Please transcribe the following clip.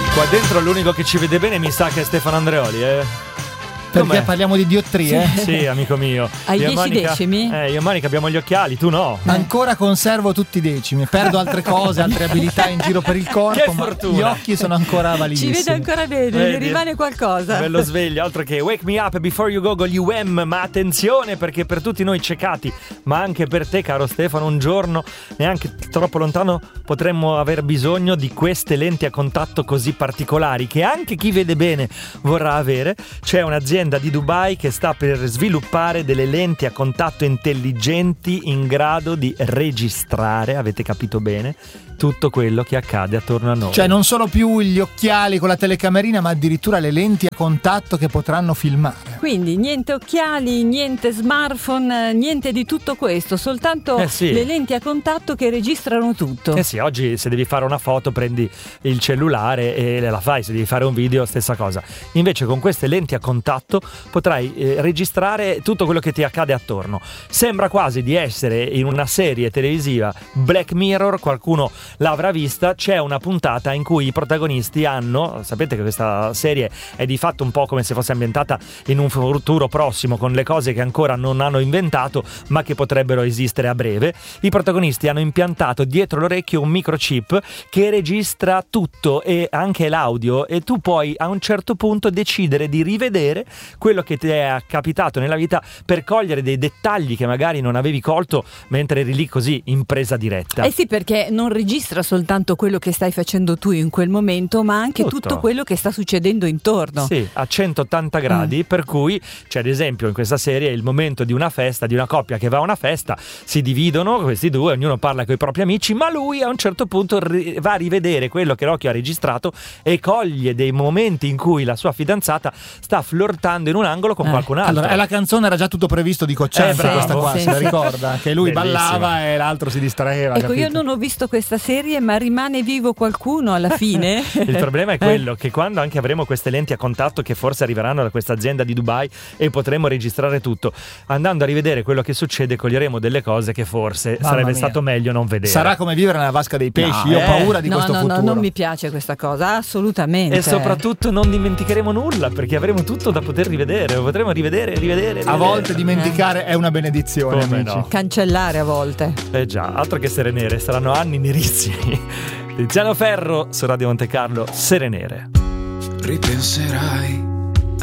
Qua dentro l'unico che ci vede bene mi sa che è Stefano Andreoli, Perché Com'è? parliamo di diottrie? Sì, amico mio. Hai Io e 10 Monica- decimi? Io e Monica abbiamo gli occhiali, tu no. Ancora conservo tutti i decimi, perdo altre cose, altre abilità in giro per il corpo, Che ma fortuna. gli occhi sono ancora Ci validissimi. vede ancora bene, Vedi? ne rimane qualcosa. Bello sveglio, altro che Wake Me Up Before You Go con gli UM. Ma attenzione, perché per tutti noi cecati, ma anche per te, caro Stefano, un giorno neanche troppo lontano potremmo aver bisogno di queste lenti a contatto così particolari che anche chi vede bene vorrà avere. C'è un'azienda di Dubai che sta per sviluppare delle lenti a contatto intelligenti in grado di registrare, avete capito bene, tutto quello che accade attorno a noi. Cioè non solo più gli occhiali con la telecamerina, ma addirittura le lenti a contatto che potranno filmare. Quindi niente occhiali, niente smartphone, niente di tutto questo, soltanto sì. le lenti a contatto che registrano tutto. Eh sì, oggi se devi fare una foto prendi il cellulare e la fai, se devi fare un video stessa cosa. Invece con queste lenti a contatto potrai registrare tutto quello che ti accade attorno. Sembra quasi di essere in una serie televisiva Black Mirror, qualcuno l'avrà vista. C'è una puntata in cui i protagonisti hanno, sapete che questa serie è di fatto un po' come se fosse ambientata in un futuro prossimo, con le cose che ancora non hanno inventato ma che potrebbero esistere a breve. I protagonisti hanno impiantato dietro l'orecchio un microchip che registra tutto e anche l'audio, e tu puoi a un certo punto decidere di rivedere quello che ti è capitato nella vita per cogliere dei dettagli che magari non avevi colto mentre eri lì così in presa diretta. Eh sì, perché non registra soltanto quello che stai facendo tu in quel momento, ma anche tutto quello che sta succedendo intorno. Sì, a 180 gradi, per cui c'è ad esempio in questa serie il momento di una festa, di una coppia che va a una festa, si dividono questi due, ognuno parla con i propri amici, ma lui a un certo punto va a rivedere quello che l'occhio ha registrato e coglie dei momenti in cui la sua fidanzata sta flirtando in un angolo con qualcun altro. Allora, la canzone era già tutto previsto di Cocciante, bravo. questa qua, Sì, se la sì. ricorda? Che lui Bellissima. ballava e l'altro si distraeva. Ecco, capito? io non ho visto questa serie, ma rimane vivo qualcuno alla fine. Il problema è quello che quando anche avremo queste lenti a contatto che forse arriveranno da questa azienda di Dubai e potremo registrare tutto, andando a rivedere quello che succede coglieremo delle cose che forse Mamma sarebbe mia. stato meglio non vedere. Sarà come vivere nella vasca dei pesci. No, Io ho paura di No, questo no, futuro. no, non mi piace questa cosa, assolutamente. E soprattutto non dimenticheremo nulla, perché avremo tutto da poter rivedere, lo potremo rivedere. A volte dimenticare è una benedizione, Come amici. no? Cancellare a volte. Già, altro che Sere Nere, saranno anni nerissimi. Tiziano Ferro su Radio Monte Carlo, Sere Nere. Ripenserai